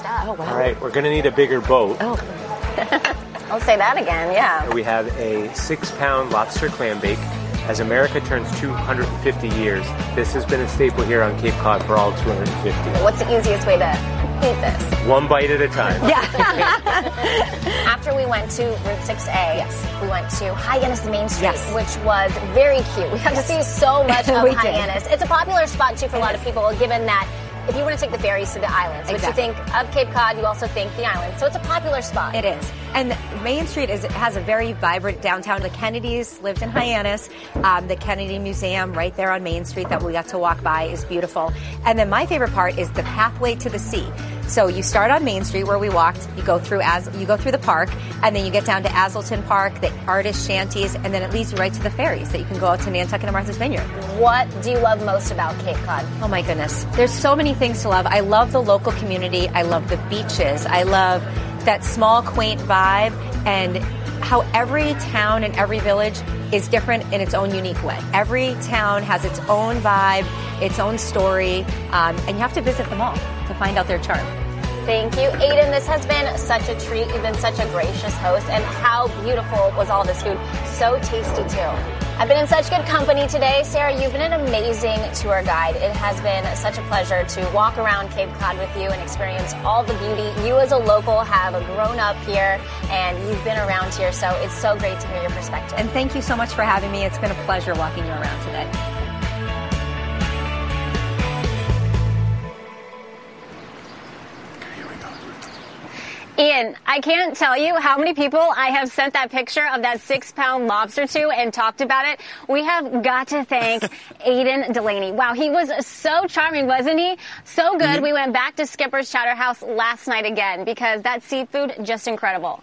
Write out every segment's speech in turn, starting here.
up. Oh, wow. All right, we're going to need a bigger boat. Oh. I'll say that again, yeah. We have a 6-pound lobster clam bake. As America turns 250 years, this has been a staple here on Cape Cod for all 250. What's the easiest way to eat this? One bite at a time. Yeah. After we went to Route 6A, we went to Hyannis Main Street, which was very cute. We got to see so much of Hyannis. It's a popular spot, too, for a lot of people, given that if you want to take the ferries to the islands, which you think of Cape Cod, you also think the islands. So it's a popular spot. It is. And Main Street has a very vibrant downtown. The Kennedys lived in Hyannis. The Kennedy Museum right there on Main Street that we got to walk by is beautiful. And then my favorite part is the pathway to the sea. So you start on Main Street where we walked, you go through the park, and then you get down to Azleton Park, the artist shanties, and then it leads you right to the ferries that you can go out to Nantucket and Martha's Vineyard. What do you love most about Cape Cod? Oh my goodness. There's so many things to love. I love the local community. I love the beaches. I love that small, quaint vibe and how every town and every village is different in its own unique way. Every town has its own vibe, its own story, and you have to visit them all to find out their charm. Thank you. Aiden, this has been such a treat. You've been such a gracious host. And how beautiful was all this food? So tasty, too. I've been in such good company today. Sarah, you've been an amazing tour guide. It has been such a pleasure to walk around Cape Cod with you and experience all the beauty. You as a local have grown up here and you've been around here, so it's so great to hear your perspective. And thank you so much for having me. It's been a pleasure walking you around today. Ian, I can't tell you how many people I have sent that picture of that 6-pound lobster to and talked about it. We have got to thank Aiden Delaney. Wow, he was so charming, wasn't he? So good. Mm-hmm. We went back to Skipper's Chowder House last night again because that seafood, just incredible.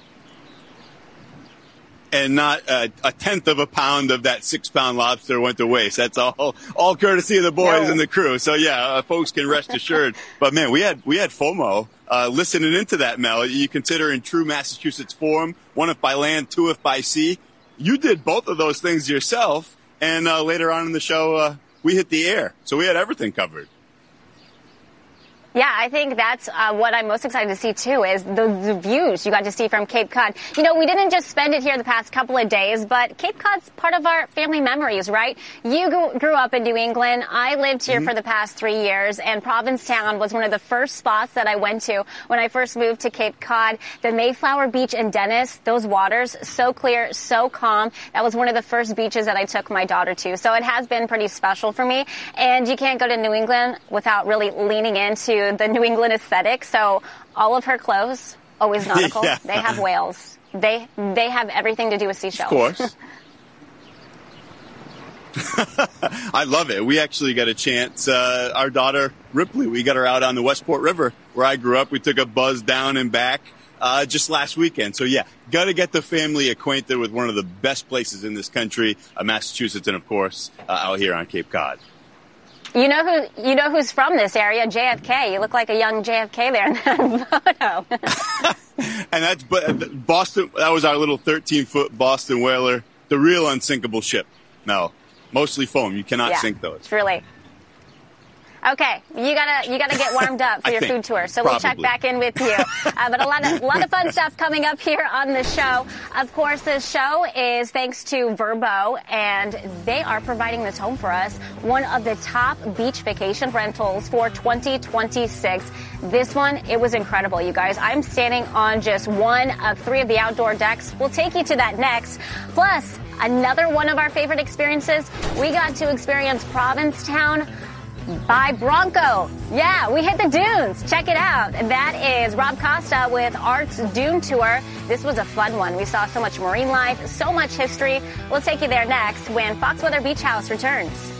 And not a tenth of a pound of that 6-pound lobster went to waste. That's all courtesy of the boys and the crew. So yeah, folks can rest assured. But man, we had FOMO listening into that, Mel. You consider in true Massachusetts form, one if by land, two if by sea. You did both of those things yourself, and later on in the show, we hit the air, so we had everything covered. Yeah, I think that's what I'm most excited to see, too, is the views you got to see from Cape Cod. You know, we didn't just spend it here the past couple of days, but Cape Cod's part of our family memories, right? You grew up in New England. I lived here for the past 3 years, and Provincetown was one of the first spots that I went to when I first moved to Cape Cod. The Mayflower Beach in Dennis, those waters, so clear, so calm. That was one of the first beaches that I took my daughter to. So it has been pretty special for me. And you can't go to New England without really leaning into the New England aesthetic. So all of her clothes, always nautical. Yeah. They have whales. They have everything to do with seashells. Of course. I love it. We actually got a chance. Our daughter, Ripley, we got her out on the Westport River where I grew up. We took a buzz down and back just last weekend. So, yeah, got to get the family acquainted with one of the best places in this country, Massachusetts, and, of course, out here on Cape Cod. You know who's from this area? JFK. You look like a young JFK there in that photo. And that's Boston. That was our little 13-foot Boston whaler, the real unsinkable ship. No, mostly foam. You cannot sink those. It's really. Okay, you gotta get warmed up for your food tour. So we'll check back in with you. But a lot of fun stuff coming up here on the show. Of course, this show is thanks to Vrbo, and they are providing this home for us. One of the top beach vacation rentals for 2026. This one, it was incredible, you guys. I'm standing on just one of 3 of the outdoor decks. We'll take you to that next. Plus, another one of our favorite experiences. We got to experience Provincetown by Bronco. Yeah, we hit the dunes. Check it out. That is Rob Costa with Art's Dune Tour. This was a fun one. We saw so much marine life, so much history. We'll take you there next when Fox Weather Beach House returns.